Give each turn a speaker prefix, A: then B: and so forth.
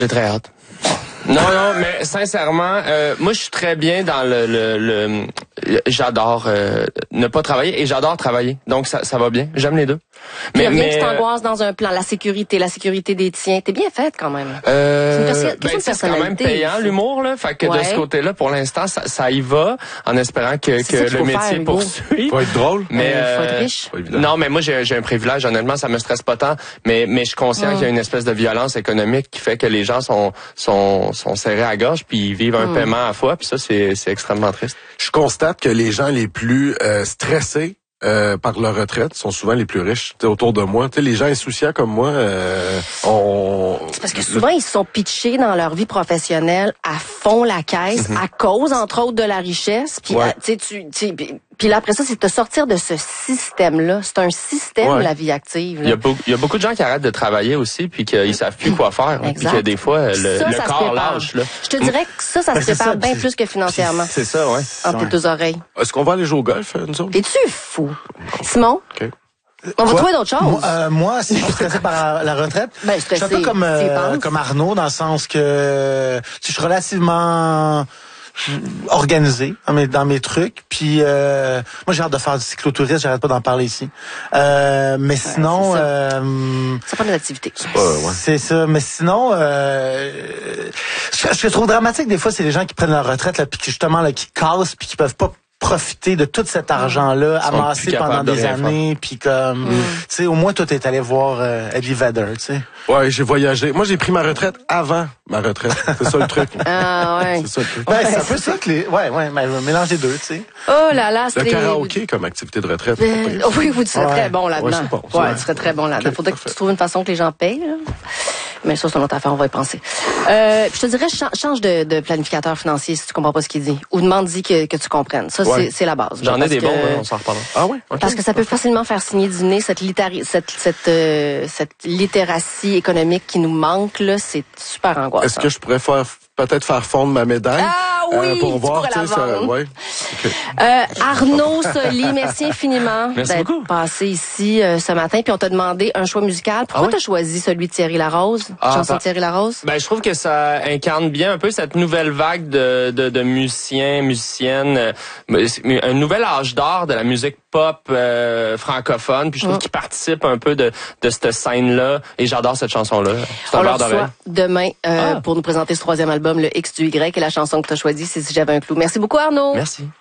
A: J'ai très hâte. Non, mais sincèrement, moi, je suis très bien dans le j'adore ne pas travailler et j'adore travailler. Donc, ça va bien. J'aime les deux.
B: Mais rien qui t'angoisse dans un plan. La sécurité des tiens. T'es bien faite quand même.
A: C'est quand même payant, l'humour, là. Fait que de ce côté-là, pour l'instant, ça y va, en espérant que le métier poursuit.
C: Faut être drôle.
A: Mais,
B: faut être riche.
A: Non, mais moi, j'ai un privilège. Honnêtement, ça me stresse pas tant. Mais je suis conscient qu'il y a une espèce de violence économique qui fait que les gens sont serrés à gorge puis ils vivent un paiement à la fois. Puis ça, c'est extrêmement triste.
C: Je constate que les gens les plus stressés par leur retraite sont souvent les plus riches. T'sais, autour de moi, les gens insouciants comme moi,
B: c'est parce que souvent ils se sont pitchés dans leur vie professionnelle à fond la caisse à cause entre autres de la richesse. Puis puis là, après ça, c'est de sortir de ce système-là. C'est un système, la vie active. Là.
A: Il y a beaucoup de gens qui arrêtent de travailler aussi, puis qu'ils savent plus quoi faire. Hein, puis que des fois, le corps lâche. Là.
B: Je te dirais que ça se prépare bien plus que financièrement.
A: C'est ça, ouais.
B: Entre tes deux oreilles.
C: Est-ce qu'on va aller jouer au golf, nous autres?
B: Es-tu fou? Simon?
C: OK.
B: On va trouver d'autres choses.
D: Moi, si je suis stressé par la retraite,
B: je
D: suis un peu comme Arnaud, dans le sens que je suis relativement organisé dans mes trucs, puis moi j'ai hâte de faire du cyclotourisme, j'arrête pas d'en parler ici, mais sinon
B: ça prend des activités,
D: c'est ça, mais sinon ce que je trouve dramatique des fois, c'est les gens qui prennent leur retraite là, puis justement là, qui cassent puis qui peuvent pas profiter de tout cet argent-là amassé pendant des années, puis comme tu sais, au moins toi t'es allé voir Eddie Vedder, tu sais.
C: Ouais, j'ai voyagé. Moi j'ai pris ma retraite avant ma retraite. C'est ça le truc.
B: Ah ouais.
C: C'est ça le truc.
D: C'est un peu ça que mélange les deux, tu sais.
B: Oh là là, c'est
C: le karaoké comme activité de retraite.
B: Oui, tu serais très bon là-dedans.
C: Ouais,
B: tu serais très bon là-dedans. Faudrait que tu trouves une façon que les gens payent, là. Mais ça, c'est une autre affaire, on va y penser. Je te dirais, change de planificateur financier si tu comprends pas ce qu'il dit. Ou demande-y que tu comprennes. Ça, c'est la base.
A: J'en ai des bons, on s'en reparlera.
C: Ah oui? Okay.
B: Parce que ça peut facilement faire signer du nez cette littératie économique qui nous manque, là. C'est super angoissant.
C: Est-ce que je pourrais peut-être faire fondre ma médaille?
B: Ah oui!
C: Pour voir,
B: tu sais, ça.
C: Ouais. Okay.
B: Arnaud Soli, merci infiniment
A: d'être
B: passé ici ce matin. Puis on t'a demandé un choix musical. Pourquoi t'as choisi celui de Thierry Larose? Chanson de Thierry Larose?
A: Je trouve que ça incarne bien un peu cette nouvelle vague de musiciens, musiciennes, un nouvel âge d'or de la musique pop francophone. Puis je trouve qu'il participe un peu de cette scène-là. Et j'adore cette chanson-là. C'est un verre d'oreille.
B: Demain pour nous présenter ce troisième album, le X du Y, et la chanson que tu as choisie, c'est Si j'avais un clou. Merci beaucoup, Arnaud.
A: Merci.